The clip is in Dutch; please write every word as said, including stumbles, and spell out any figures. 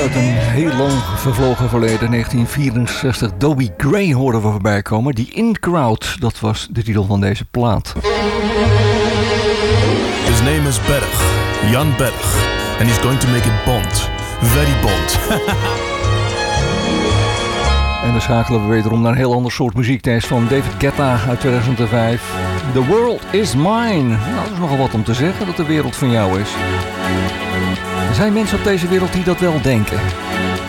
uit een heel lang vervlogen verleden, negentien vierenzestig. Dobie Gray hoorden we voorbij komen. Die In Crowd, dat was de titel van deze plaat. His name is Berg, Jan Berg. And he's going to make it Bond. Very Bond. En dan schakelen we wederom naar een heel ander soort muziek. Deze van David Guetta uit tweeduizend vijf. The world is mine. Nou, dat is nogal wat om te zeggen, dat de wereld van jou is. Er zijn mensen op deze wereld die dat wel denken.